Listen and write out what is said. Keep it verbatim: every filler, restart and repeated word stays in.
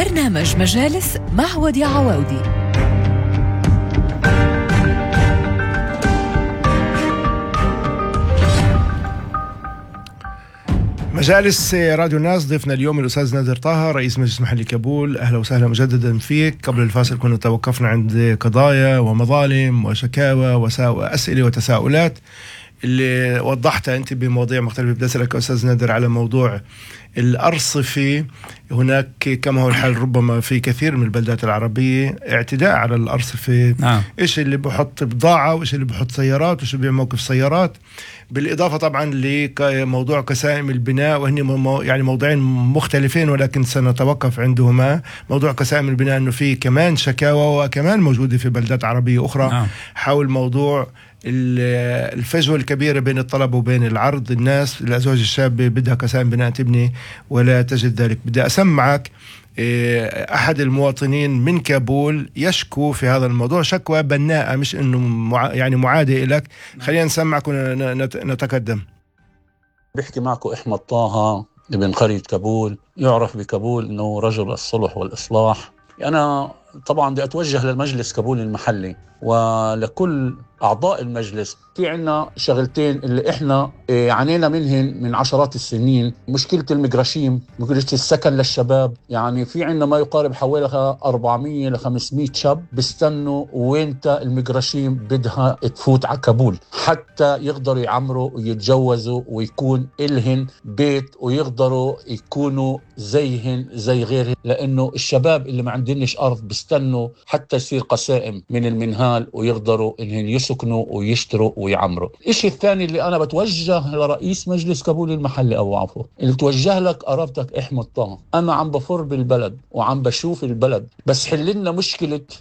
برنامج مجالس مع وديع عواودي. مجالس راديو الناس. ضيفنا اليوم الأستاذ نادر طه، رئيس مجلس محلي كابول. أهلا وسهلا مجددا فيك. قبل الفاصل كنا توقفنا عند قضايا ومظالم وشكاوى وأسئلة وتساؤلات اللي وضحتها أنت بمواضيع مختلفة. بدي أسألك أستاذ نادر على موضوع الأرصفة. هناك كما هو الحال ربما في كثير من البلدات العربية اعتداء على الأرصفة. نعم. إيش اللي بحط بضاعة وإيش اللي بحط سيارات وإيش اللي بموقف سيارات، بالإضافة طبعا لموضوع كسائم البناء، وهن يعني موضوعين مختلفين ولكن سنتوقف عندهما. موضوع كسائم البناء أنه في كمان شكاوى وكمان موجودة في بلدات عربية أخرى. نعم. حول موضوع الفجوة الكبيرة بين الطلب وبين العرض. الناس الأزواج الشابة بدها كسائم بناء تبني ولا تجد ذلك. بدي أسمعك أحد المواطنين من كابول يشكو في هذا الموضوع شكوى بناءة، مش إنه مع يعني معادة لك. خلينا نسمعك ونتقدم. بيحكي معكم أحمد طه ابن قرية كابول، يعرف بكابول إنه رجل الصلح والإصلاح. أنا طبعا بدي أتوجه للمجلس كابول المحلي ولكل أعضاء المجلس. في عنا شغلتين اللي إحنا عانينا منهن من عشرات السنين. مشكلة المجرشيم، مشكلة السكن للشباب. يعني في عنا ما يقارب حوالي أربعمية لخمسمية شاب بيستنوا وينتا المجرشيم بدها تفوت على كابول حتى يقدروا يعمروا ويتجوزوا ويكون إلهن بيت ويقدروا يكونوا زيهن زي غيرهن، لأنه الشباب اللي ما عندنش أرض بيستنوا حتى يصير قسائم من المنهال ويقدروا إنهن يسكنوا ويشتروا ويعمروا. الشيء الثاني اللي أنا بتوجه لرئيس مجلس كابول المحلي أو عفو اللي توجه لك قرابتك أحمد طه. أنا عم بفر بالبلد وعم بشوف البلد، بس حللنا مشكلة